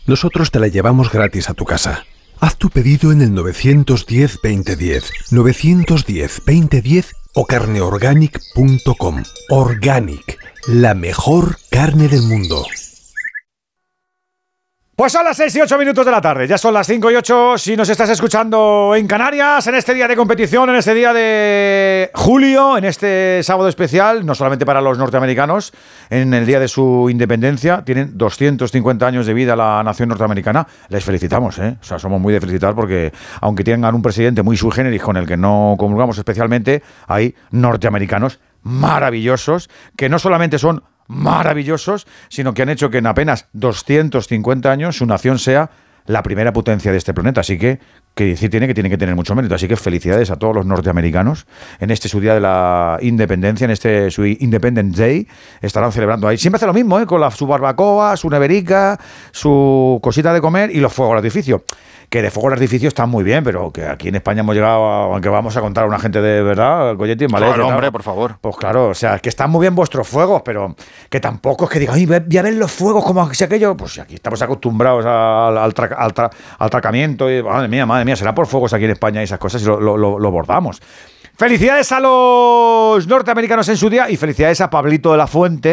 nosotros te la llevamos gratis a tu casa. Haz tu pedido en el 910-2010, 910-2010 o carneorganic.com. Organic, la mejor carne del mundo. Pues son las 6 y 8 minutos de la tarde, ya son las 5 y 8 si nos estás escuchando en Canarias, en este día de competición, en este día de julio, en este sábado especial, no solamente para los norteamericanos, en el día de su independencia, tienen 250 años de vida la nación norteamericana, les felicitamos, o sea, somos muy de felicitar porque aunque tengan un presidente muy sui generis con el que no comulgamos especialmente, hay norteamericanos maravillosos que no solamente son maravillosos, sino que han hecho que en apenas 250 años su nación sea la primera potencia de este planeta. Así que decir tiene que tener mucho mérito. Así que felicidades a todos los norteamericanos en este su día de la independencia, en este su Independence Day. Estarán celebrando ahí. Siempre hace lo mismo, con su barbacoa, su neverica, su cosita de comer y los fuegos de artificio. Que de fuegos de artificio están muy bien, pero que aquí en España hemos llegado aunque vamos a contar a una gente de verdad, Colletti, ¿vale? Claro, hombre, por favor. Pues claro, o sea, que están muy bien vuestros fuegos, pero que tampoco es que digan, voy a ver los fuegos como si aquello. Pues aquí estamos acostumbrados al tracamiento y madre mía, será por fuegos aquí en España y esas cosas y lo bordamos. Felicidades a los norteamericanos en su día y felicidades a Pablito de la Fuente,